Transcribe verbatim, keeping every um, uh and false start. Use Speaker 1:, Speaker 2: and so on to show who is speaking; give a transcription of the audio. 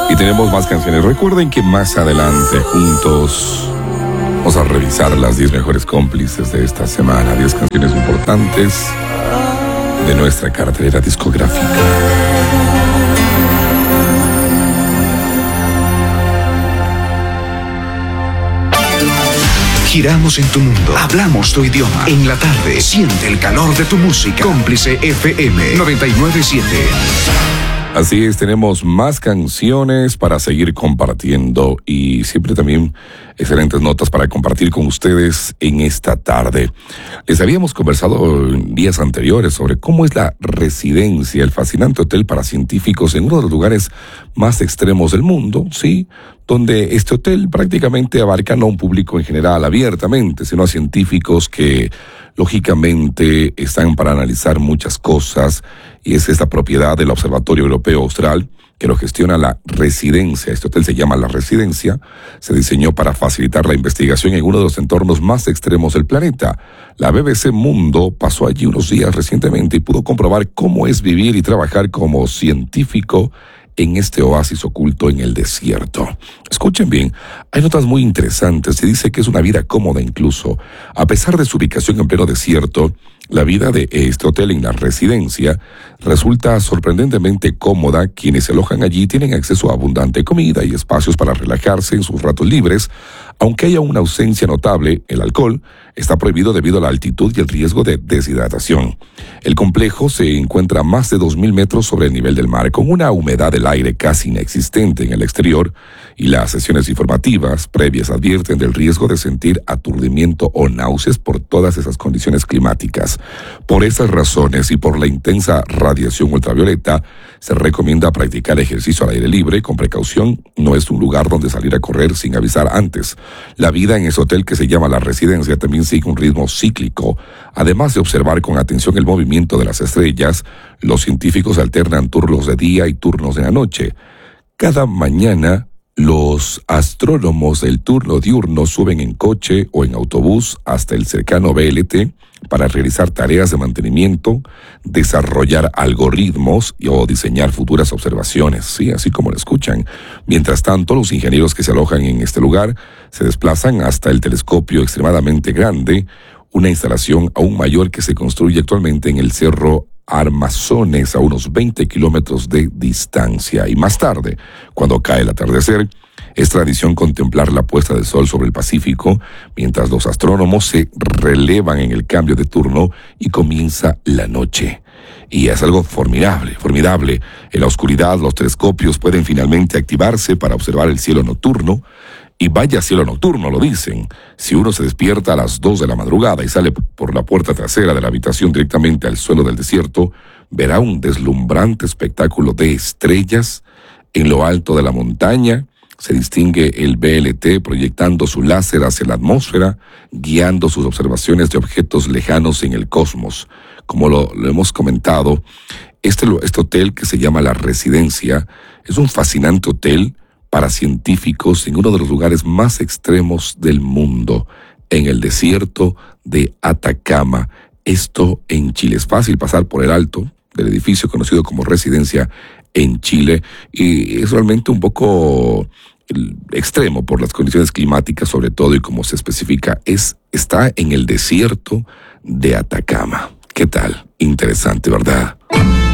Speaker 1: Y tenemos más canciones. Recuerden que más adelante juntos vamos a revisar las diez mejores cómplices de esta semana. diez canciones importantes de nuestra cartelera discográfica.
Speaker 2: Giramos en tu mundo, hablamos tu idioma. En la tarde, siente el calor de tu música. Cómplice F M noventa y nueve punto siete.
Speaker 1: Así es, tenemos más canciones para seguir compartiendo y siempre también excelentes notas para compartir con ustedes en esta tarde. Les habíamos conversado en días anteriores sobre cómo es la Residencia, el fascinante hotel para científicos en uno de los lugares más extremos del mundo, sí, donde este hotel prácticamente abarca no a un público en general abiertamente, sino a científicos que lógicamente están para analizar muchas cosas, y es esta propiedad del Observatorio Europeo Austral que lo gestiona la Residencia. Este hotel se llama La Residencia, se diseñó para facilitar la investigación en uno de los entornos más extremos del planeta. La B B C Mundo pasó allí unos días recientemente y pudo comprobar cómo es vivir y trabajar como científico en este oasis oculto en el desierto. Escuchen bien, hay notas muy interesantes. Se dice que es una vida cómoda incluso. A pesar de su ubicación en pleno desierto, la vida de este hotel en La Residencia resulta sorprendentemente cómoda. Quienes se alojan allí tienen acceso a abundante comida y espacios para relajarse en sus ratos libres. Aunque haya una ausencia notable, el alcohol está prohibido debido a la altitud y el riesgo de deshidratación. El complejo se encuentra a más de dos mil metros sobre el nivel del mar, con una humedad del aire casi inexistente en el exterior, y las sesiones informativas previas advierten del riesgo de sentir aturdimiento o náuseas por todas esas condiciones climáticas. Por esas razones y por la intensa radiación ultravioleta, se recomienda practicar ejercicio al aire libre con precaución. No es un lugar donde salir a correr sin avisar antes. La vida en ese hotel, que se llama La Residencia, también sigue un ritmo cíclico. Además de observar con atención el movimiento de las estrellas, los científicos alternan turnos de día y turnos de la noche. Cada mañana, los astrónomos del turno diurno suben en coche o en autobús hasta el cercano B L T para realizar tareas de mantenimiento, desarrollar algoritmos o diseñar futuras observaciones, sí, así como lo escuchan. Mientras tanto, los ingenieros que se alojan en este lugar se desplazan hasta el telescopio extremadamente grande, una instalación aún mayor que se construye actualmente en el Cerro Armazones, a unos veinte kilómetros de distancia. Y más tarde, cuando cae el atardecer, es tradición contemplar la puesta de sol sobre el Pacífico, mientras los astrónomos se relevan en el cambio de turno y comienza la noche. Y es algo formidable, formidable. En la oscuridad, los telescopios pueden finalmente activarse para observar el cielo nocturno. Y vaya cielo nocturno, lo dicen. Si uno se despierta a las dos de la madrugada y sale por la puerta trasera de la habitación directamente al suelo del desierto, verá un deslumbrante espectáculo de estrellas. En lo alto de la montaña se distingue el B L T proyectando su láser hacia la atmósfera, guiando sus observaciones de objetos lejanos en el cosmos. Como lo, lo hemos comentado, este, este hotel, que se llama La Residencia, es un fascinante hotel para científicos en uno de los lugares más extremos del mundo, en el desierto de Atacama. Esto en Chile. Es fácil pasar por el alto del edificio conocido como Residencia en Chile, y es realmente un poco extremo por las condiciones climáticas sobre todo, y como se especifica, es, está en el desierto de Atacama. ¿Qué tal? Interesante, ¿verdad?